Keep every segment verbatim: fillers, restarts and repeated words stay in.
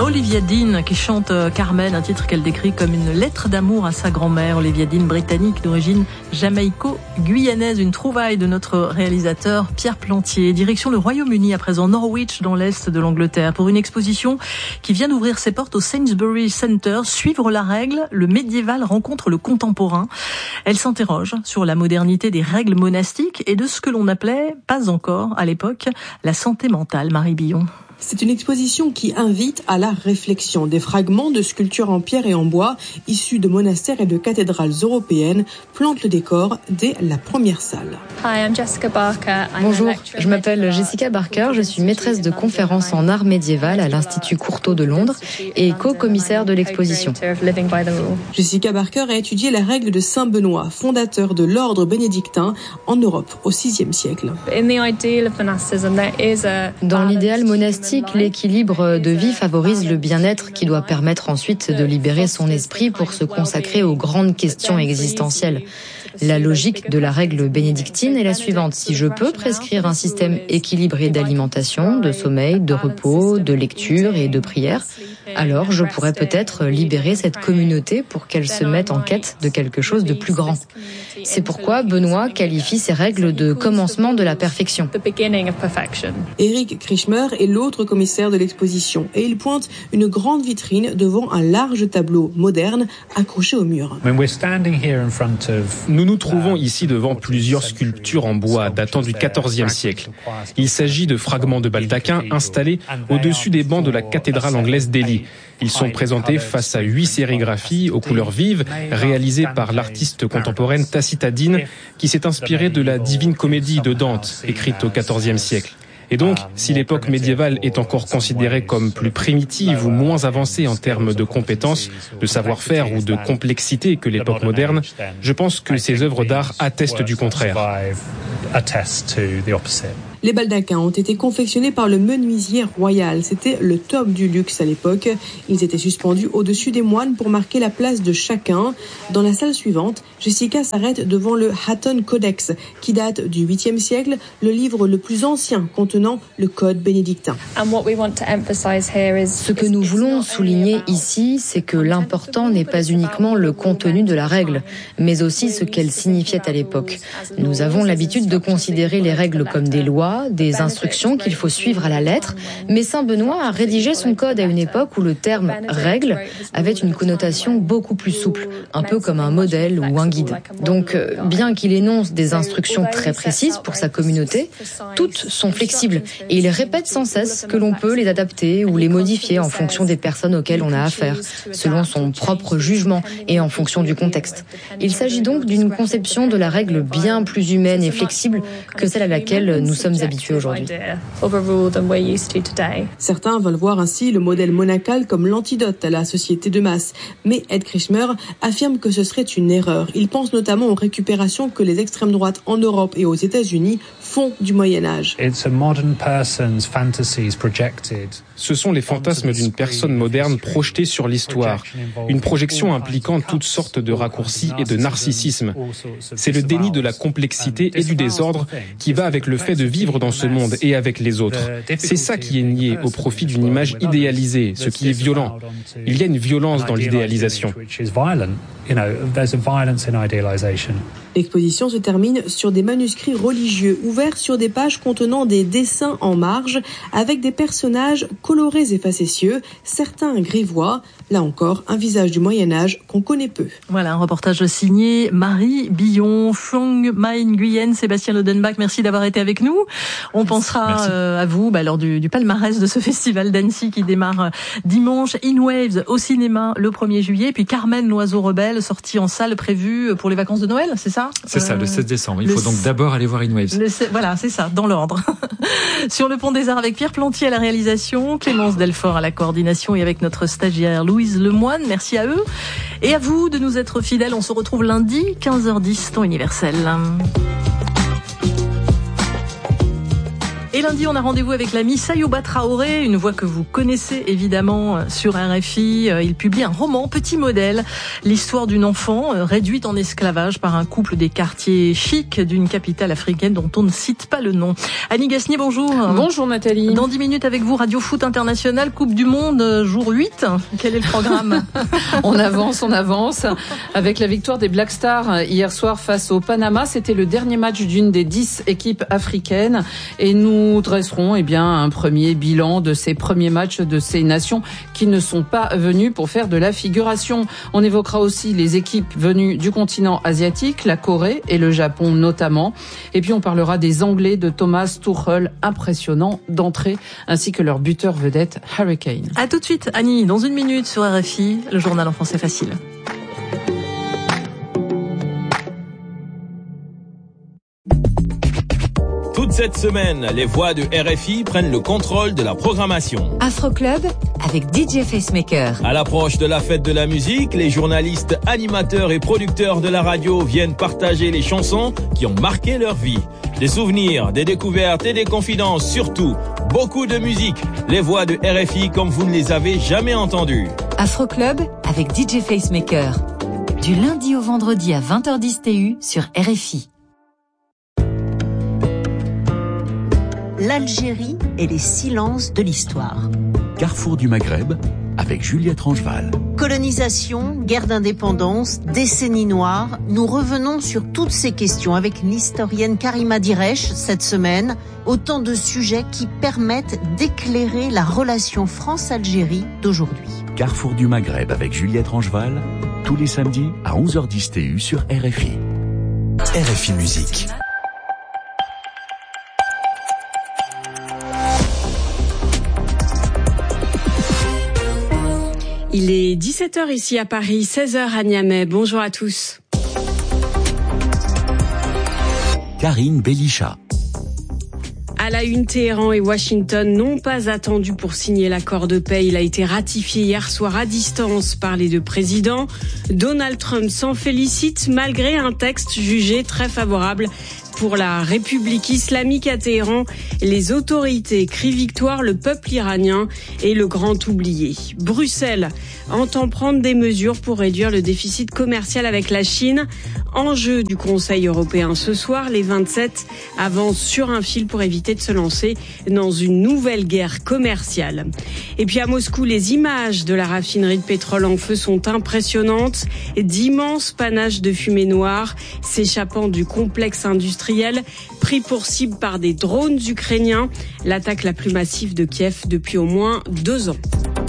Olivia Dean qui chante Carmen, un titre qu'elle décrit comme une lettre d'amour à sa grand-mère. Olivia Dean, britannique d'origine jamaïco-guyanaise, une trouvaille de notre réalisateur Pierre Plantier. Direction le Royaume-Uni à présent, Norwich dans l'est de l'Angleterre, pour une exposition qui vient d'ouvrir ses portes au Sainsbury Center. Suivre la règle, le médiéval rencontre le contemporain. Elle s'interroge sur la modernité des règles monastiques et de ce que l'on appelait, pas encore à l'époque, la santé mentale. Marie Billon. C'est une exposition qui invite à la réflexion. Des fragments de sculptures en pierre et en bois, issus de monastères et de cathédrales européennes, plantent le décor dès la première salle. Bonjour, je m'appelle Jessica Barker, je suis maîtresse de conférences en art médiéval à l'Institut Courtauld de Londres et co-commissaire de l'exposition. Jessica Barker a étudié la règle de Saint Benoît, fondateur de l'ordre bénédictin en Europe au sixième siècle. Dans l'idéal monastique, l'équilibre de vie favorise le bien-être qui doit permettre ensuite de libérer son esprit pour se consacrer aux grandes questions existentielles. La logique de la règle bénédictine est la suivante. Si je peux prescrire un système équilibré d'alimentation, de sommeil, de repos, de lecture et de prière, alors je pourrais peut-être libérer cette communauté pour qu'elle se mette en quête de quelque chose de plus grand. C'est pourquoi Benoît qualifie ces règles de commencement de la perfection. Eric Krishmer est l'autre commissaire de l'exposition et il pointe une grande vitrine devant un large tableau moderne accroché au mur. Nous nous trouvons ici devant plusieurs sculptures en bois datant du quatorzième siècle. Il s'agit de fragments de baldaquins installés au-dessus des bancs de la cathédrale anglaise d'Ely. Ils sont présentés face à huit sérigraphies aux couleurs vives, réalisées par l'artiste contemporaine Tacita Dean, qui s'est inspirée de la Divine Comédie de Dante, écrite au quatorzième siècle. Et donc, si l'époque médiévale est encore considérée comme plus primitive ou moins avancée en termes de compétences, de savoir-faire ou de complexité que l'époque moderne, je pense que ces œuvres d'art attestent du contraire. Les baldaquins ont été confectionnés par le menuisier royal. C'était le top du luxe à l'époque. Ils étaient suspendus au-dessus des moines pour marquer la place de chacun. Dans la salle suivante, Jessica s'arrête devant le Hatton Codex, qui date du huitième siècle, le livre le plus ancien contenant le code bénédictin. Ce que nous voulons souligner ici, c'est que l'important n'est pas uniquement le contenu de la règle, mais aussi ce qu'elle signifiait à l'époque. Nous avons l'habitude de considérer les règles comme des lois, des instructions qu'il faut suivre à la lettre, mais Saint Benoît a rédigé son code à une époque où le terme « règle » avait une connotation beaucoup plus souple, un peu comme un modèle ou un guide. Donc, bien qu'il énonce des instructions très précises pour sa communauté, toutes sont flexibles et il répète sans cesse que l'on peut les adapter ou les modifier en fonction des personnes auxquelles on a affaire, selon son propre jugement et en fonction du contexte. Il s'agit donc d'une conception de la règle bien plus humaine et flexible que celle à laquelle nous sommes habitués aujourd'hui. Certains veulent voir ainsi le modèle monacal comme l'antidote à la société de masse. Mais Ed Krishmer affirme que ce serait une erreur. Il pense notamment aux récupérations que les extrêmes droites en Europe et aux États-Unis font du Moyen-Âge. Ce sont les fantasmes d'une personne moderne projetée sur l'histoire. Une projection impliquant toutes sortes de raccourcis et de narcissisme. C'est le déni de la complexité et du désordre qui va avec le fait de vivre dans ce monde et avec les autres. C'est ça qui est nié au profit d'une image idéalisée, ce qui est violent. Il y a une violence dans l'idéalisation. L'exposition se termine sur des manuscrits religieux ouverts sur des pages contenant des dessins en marge avec des personnages colorés et facétieux, certains grivois. Là encore, un visage du Moyen-Âge qu'on connaît peu. Voilà, un reportage signé Marie Billon, Phong Mai Nguyen, Sébastien Lodenbach, merci d'avoir été avec nous. On pensera euh, à vous bah, lors du, du palmarès de ce festival d'Annecy qui démarre dimanche. In Waves au cinéma le premier juillet, puis Carmen, l'oiseau rebelle, sortie en salle prévue pour les vacances de Noël, c'est ça? C'est euh, ça, le seize décembre. Il faut donc d'abord aller voir In Waves. Le, voilà, c'est ça, dans l'ordre. Sur le pont des Arts avec Pierre Plantier à la réalisation, Clémence Delfort à la coordination et avec notre stagiaire Louise Lemoine. Merci à eux. Et à vous de nous être fidèles. On se retrouve lundi, quinze heures dix, temps universel. Et lundi, on a rendez-vous avec l'ami Sayouba Traoré, une voix que vous connaissez évidemment sur R F I. Il publie un roman, Petit modèle, l'histoire d'une enfant réduite en esclavage par un couple des quartiers chics d'une capitale africaine dont on ne cite pas le nom. Annie Gasnier, bonjour. Bonjour Nathalie. Dans dix minutes avec vous, Radio Foot International, Coupe du Monde, jour huit. Quel est le programme? On avance, on avance. Avec la victoire des Black Stars hier soir face au Panama, c'était le dernier match d'une des dix équipes africaines. Et nous Nous dresserons eh bien, un premier bilan de ces premiers matchs de ces nations qui ne sont pas venues pour faire de la figuration. On évoquera aussi les équipes venues du continent asiatique, la Corée et le Japon notamment. Et puis on parlera des Anglais de Thomas Tuchel, impressionnant d'entrée, ainsi que leur buteur vedette Harry Kane. À tout de suite Annie, dans une minute sur R F I, le journal en français facile. Toute cette semaine, les voix de R F I prennent le contrôle de la programmation. Afro Club avec D J Facemaker. À l'approche de la fête de la musique, les journalistes, animateurs et producteurs de la radio viennent partager les chansons qui ont marqué leur vie. Des souvenirs, des découvertes et des confidences, surtout beaucoup de musique. Les voix de R F I comme vous ne les avez jamais entendues. Afro Club avec D J Facemaker. Du lundi au vendredi à vingt heures dix T U sur R F I. L'Algérie et les silences de l'histoire. Carrefour du Maghreb avec Juliette Rangeval. Colonisation, guerre d'indépendance, décennie noire, nous revenons sur toutes ces questions avec l'historienne Karima Diresh cette semaine, autant de sujets qui permettent d'éclairer la relation France-Algérie d'aujourd'hui. Carrefour du Maghreb avec Juliette Rangeval, tous les samedis à onze heures dix T U sur R F I. R F I Musique. Il est dix-sept heures ici à Paris, seize heures à Niamey. Bonjour à tous. Karine Belisha. À la une, Téhéran et Washington n'ont pas attendu pour signer l'accord de paix. Il a été ratifié hier soir à distance par les deux présidents. Donald Trump s'en félicite malgré un texte jugé très favorable pour la République islamique à Téhéran. Les autorités crient victoire, le peuple iranien est le grand oublié. Bruxelles entend prendre des mesures pour réduire le déficit commercial avec la Chine. Enjeu du Conseil européen ce soir, les vingt-sept avancent sur un fil pour éviter de se lancer dans une nouvelle guerre commerciale. Et puis à Moscou, les images de la raffinerie de pétrole en feu sont impressionnantes. D'immenses panaches de fumée noire s'échappant du complexe industriel pris pour cible par des drones ukrainiens. L'attaque la plus massive de Kiev depuis au moins deux ans.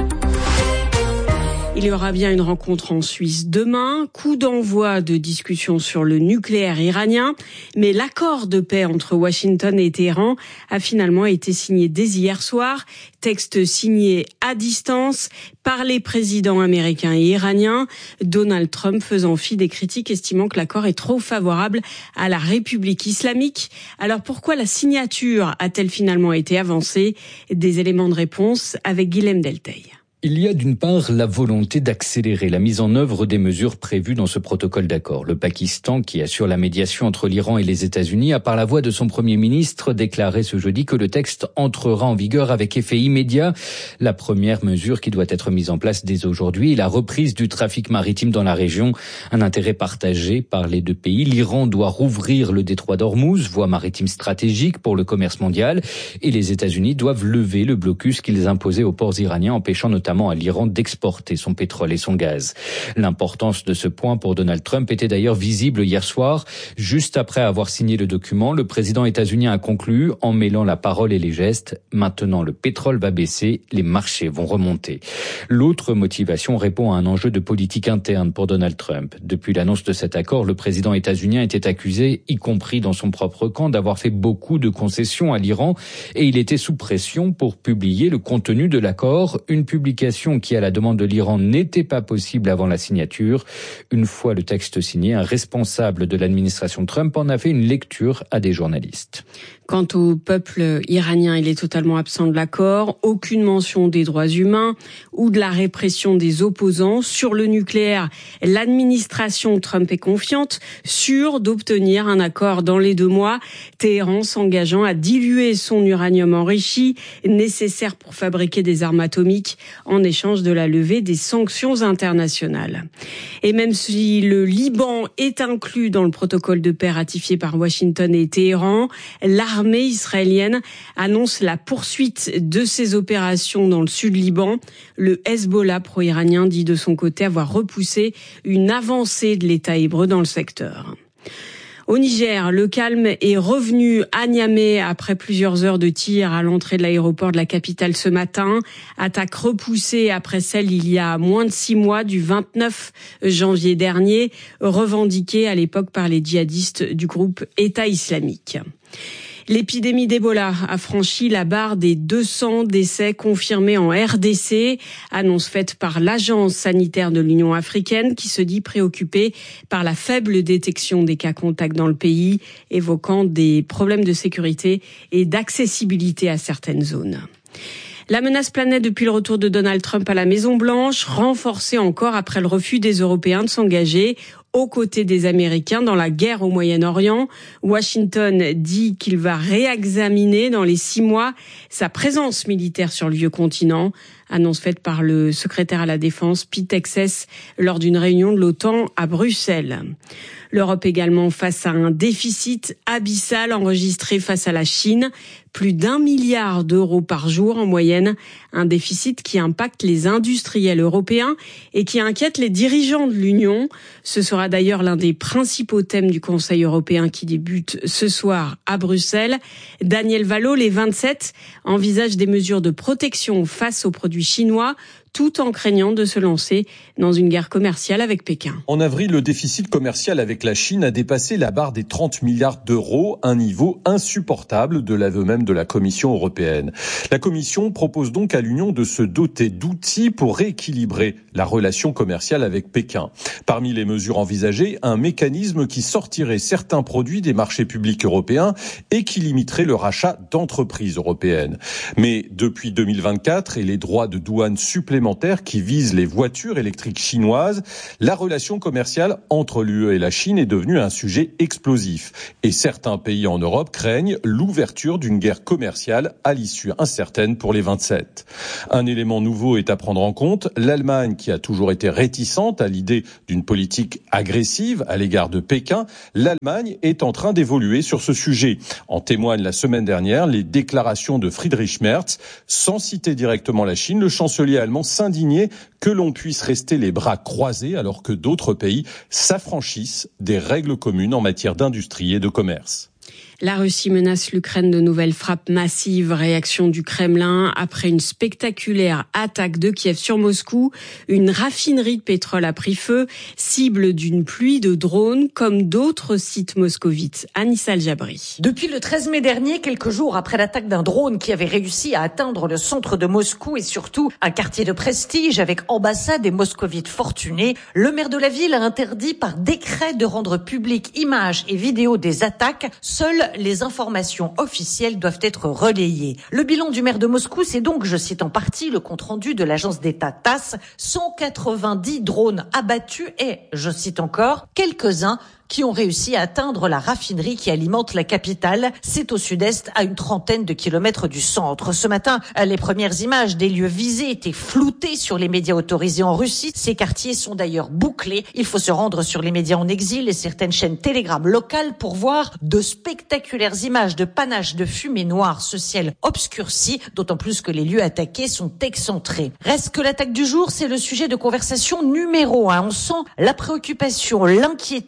Il y aura bien une rencontre en Suisse demain, coup d'envoi de discussions sur le nucléaire iranien, mais l'accord de paix entre Washington et Téhéran a finalement été signé dès hier soir, texte signé à distance par les présidents américains et iraniens, Donald Trump faisant fi des critiques estimant que l'accord est trop favorable à la République islamique. Alors pourquoi la signature a-t-elle finalement été avancée? Des éléments de réponse avec Guilhem Delteil. Il y a d'une part la volonté d'accélérer la mise en œuvre des mesures prévues dans ce protocole d'accord. Le Pakistan, qui assure la médiation entre l'Iran et les États-Unis, a par la voix de son Premier ministre déclaré ce jeudi que le texte entrera en vigueur avec effet immédiat. La première mesure qui doit être mise en place dès aujourd'hui est la reprise du trafic maritime dans la région. Un intérêt partagé par les deux pays. L'Iran doit rouvrir le détroit d'Ormuz, voie maritime stratégique pour le commerce mondial, et les États-Unis doivent lever le blocus qu'ils imposaient aux ports iraniens, empêchant notamment à l'Iran d'exporter son pétrole et son gaz. L'importance de ce point pour Donald Trump était d'ailleurs visible hier soir. Juste après avoir signé le document, le président états-unien a conclu en mêlant la parole et les gestes. Maintenant, le pétrole va baisser, les marchés vont remonter. L'autre motivation répond à un enjeu de politique interne pour Donald Trump. Depuis l'annonce de cet accord, le président états-unien était accusé, y compris dans son propre camp, d'avoir fait beaucoup de concessions à l'Iran et il était sous pression pour publier le contenu de l'accord, une publication modifications qui, à la demande de l'Iran, n'étaient pas possibles avant la signature. Une fois le texte signé, un responsable de l'administration Trump en a fait une lecture à des journalistes. Quant au peuple iranien, il est totalement absent de l'accord. Aucune mention des droits humains ou de la répression des opposants. Sur le nucléaire, l'administration Trump est confiante, sûre d'obtenir un accord dans les deux mois. Téhéran s'engageant à diluer son uranium enrichi, nécessaire pour fabriquer des armes atomiques, en échange de la levée des sanctions internationales. Et même si le Liban est inclus dans le protocole de paix ratifié par Washington et Téhéran, l'armée israélienne annonce la poursuite de ses opérations dans le sud Liban. Le Hezbollah pro-iranien dit de son côté avoir repoussé une avancée de l'État hébreu dans le secteur. Au Niger, le calme est revenu à Niamey après plusieurs heures de tir à l'entrée de l'aéroport de la capitale ce matin. Attaque repoussée après celle il y a moins de six mois du vingt-neuf janvier dernier, revendiquée à l'époque par les djihadistes du groupe État islamique. L'épidémie d'Ebola a franchi la barre des deux cents décès confirmés en R D C, annonce faite par l'Agence sanitaire de l'Union africaine qui se dit préoccupée par la faible détection des cas contacts dans le pays, évoquant des problèmes de sécurité et d'accessibilité à certaines zones. La menace planait depuis le retour de Donald Trump à la Maison-Blanche, renforcée encore après le refus des Européens de s'engager aux côtés des Américains dans la guerre au Moyen-Orient. Washington dit qu'il va réexaminer dans les six mois sa présence militaire sur le vieux continent. Annonce faite par le secrétaire à la Défense, Pete Hegseth, lors d'une réunion de l'OTAN à Bruxelles. L'Europe également face à un déficit abyssal enregistré face à la Chine. Plus d'un milliard d'euros par jour en moyenne. Un déficit qui impacte les industriels européens et qui inquiète les dirigeants de l'Union. Ce sera d'ailleurs l'un des principaux thèmes du Conseil européen qui débute ce soir à Bruxelles. Daniel Valo, les vingt-sept, envisagent des mesures de protection face aux produits chinois, tout en craignant de se lancer dans une guerre commerciale avec Pékin. En avril, le déficit commercial avec la Chine a dépassé la barre des trente milliards d'euros, un niveau insupportable de l'aveu même de la Commission européenne. La Commission propose donc à l'Union de se doter d'outils pour rééquilibrer la relation commerciale avec Pékin. Parmi les mesures envisagées, un mécanisme qui sortirait certains produits des marchés publics européens et qui limiterait le rachat d'entreprises européennes. Mais depuis deux mille vingt-quatre et les droits de douane supplémentaires qui visent les voitures électriques chinoises, la relation commerciale entre l'U E et la Chine est devenue un sujet explosif. Et certains pays en Europe craignent l'ouverture d'une guerre commerciale à l'issue incertaine pour les vingt-sept. Un élément nouveau est à prendre en compte. L'Allemagne, qui a toujours été réticente à l'idée d'une politique agressive à l'égard de Pékin, l'Allemagne est en train d'évoluer sur ce sujet. En témoignent la semaine dernière les déclarations de Friedrich Merz. Sans citer directement la Chine, le chancelier allemand s'indigner que l'on puisse rester les bras croisés alors que d'autres pays s'affranchissent des règles communes en matière d'industrie et de commerce. La Russie menace l'Ukraine de nouvelles frappes massives. Réaction du Kremlin après une spectaculaire attaque de Kiev sur Moscou. Une raffinerie de pétrole a pris feu, cible d'une pluie de drones comme d'autres sites moscovites. Anissa El-Jabri. Depuis le treize mai dernier, quelques jours après l'attaque d'un drone qui avait réussi à atteindre le centre de Moscou et surtout un quartier de prestige avec ambassade et moscovites fortunés, le maire de la ville a interdit par décret de rendre publiques images et vidéos des attaques. Seules les informations officielles doivent être relayées. Le bilan du maire de Moscou, c'est donc, je cite en partie le compte-rendu de l'agence d'État TASS, cent quatre-vingt-dix drones abattus et, je cite encore, quelques-uns qui ont réussi à atteindre la raffinerie qui alimente la capitale. C'est au sud-est, à une trentaine de kilomètres du centre. Ce matin, les premières images des lieux visés étaient floutées sur les médias autorisés en Russie. Ces quartiers sont d'ailleurs bouclés. Il faut se rendre sur les médias en exil et certaines chaînes Telegram locales pour voir de spectaculaires images de panache de fumée noire, ce ciel obscurci, d'autant plus que les lieux attaqués sont excentrés. Reste que l'attaque du jour, c'est le sujet de conversation numéro un. On sent la préoccupation, l'inquiétude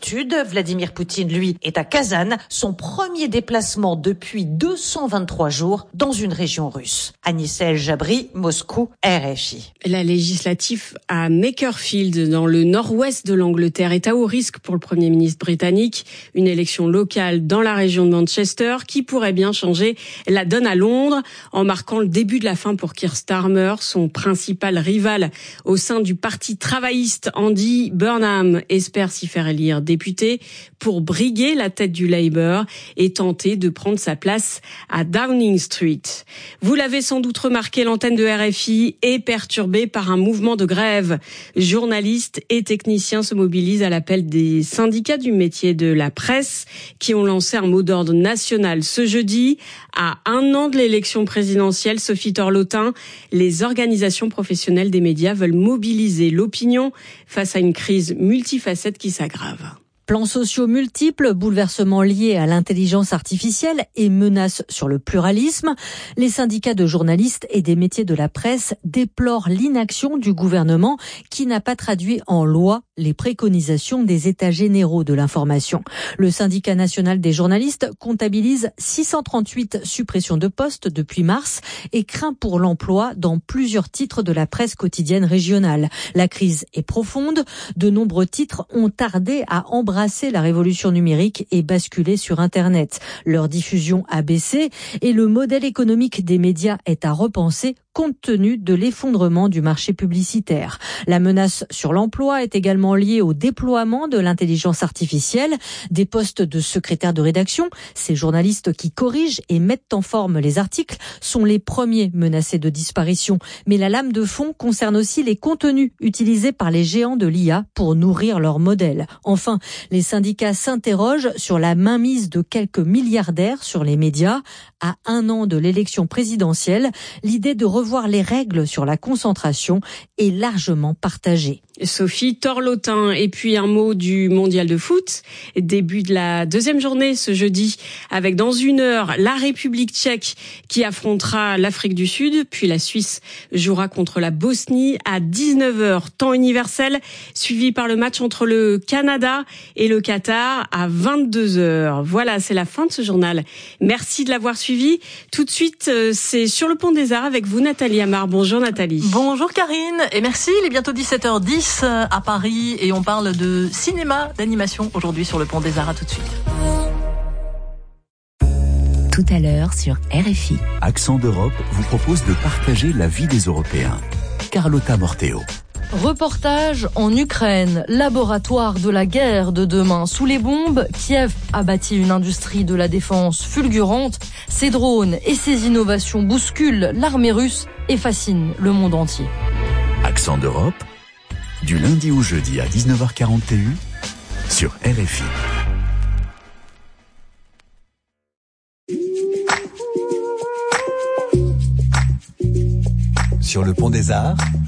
Vladimir Poutine, lui, est à Kazan, son premier déplacement depuis deux cent vingt-trois jours dans une région russe. Agnès El-Jabri, Moscou, R F I. La législative à Makerfield, dans le nord-ouest de l'Angleterre, est à haut risque pour le Premier ministre britannique. Une élection locale dans la région de Manchester qui pourrait bien changer la donne à Londres en marquant le début de la fin pour Keir Starmer, son principal rival au sein du parti travailliste. Andy Burnham espère s'y faire élire député pour briguer la tête du Labour et tenter de prendre sa place à Downing Street. Vous l'avez sans doute remarqué, l'antenne de R F I est perturbée par un mouvement de grève. Journalistes et techniciens se mobilisent à l'appel des syndicats du métier de la presse qui ont lancé un mot d'ordre national ce jeudi. À un an de l'élection présidentielle, Sophie Torlotin, les organisations professionnelles des médias veulent mobiliser l'opinion face à une crise multifacette qui s'aggrave. Plans sociaux multiples, bouleversements liés à l'intelligence artificielle et menaces sur le pluralisme. Les syndicats de journalistes et des métiers de la presse déplorent l'inaction du gouvernement qui n'a pas traduit en loi les préconisations des états généraux de l'information. Le syndicat national des journalistes comptabilise six cent trente-huit suppressions de postes depuis mars et craint pour l'emploi dans plusieurs titres de la presse quotidienne régionale. La crise est profonde. De nombreux titres ont tardé à embrasser la révolution numérique et basculer sur Internet. Leur diffusion a baissé et le modèle économique des médias est à repenser compte tenu de l'effondrement du marché publicitaire. La menace sur l'emploi est également liée au déploiement de l'intelligence artificielle, des postes de secrétaire de rédaction. Ces journalistes qui corrigent et mettent en forme les articles sont les premiers menacés de disparition. Mais la lame de fond concerne aussi les contenus utilisés par les géants de l'I A pour nourrir leur modèle. Enfin, les syndicats s'interrogent sur la mainmise de quelques milliardaires sur les médias. À un an de l'élection présidentielle, l'idée de revoir les règles sur la concentration est largement partagée. Sophie Torlotin. Et puis un mot du mondial de foot. Début de la deuxième journée ce jeudi avec dans une heure la République tchèque qui affrontera l'Afrique du Sud. Puis la Suisse jouera contre la Bosnie à dix-neuf heures temps universel, suivi par le match entre le Canada et le Qatar à vingt-deux heures. Voilà, c'est la fin de ce journal. Merci de l'avoir suivi. Tout de suite, c'est Sur le pont des Arts avec vous, Nathalie Amar. Bonjour Nathalie. Bonjour Karine et merci. Il est bientôt dix-sept heures dix à Paris et on parle de cinéma, d'animation aujourd'hui sur le pont des Arts. À tout de suite. Tout à l'heure sur R F I. Accent d'Europe vous propose de partager la vie des Européens. Carlotta Morteo. Reportage en Ukraine, laboratoire de la guerre de demain. Sous les bombes, Kiev a bâti une industrie de la défense fulgurante. Ses drones et ses innovations bousculent l'armée russe et fascinent le monde entier. Accent d'Europe, du lundi au jeudi à dix-neuf heures quarante et un sur R F I. Sur le pont des Arts,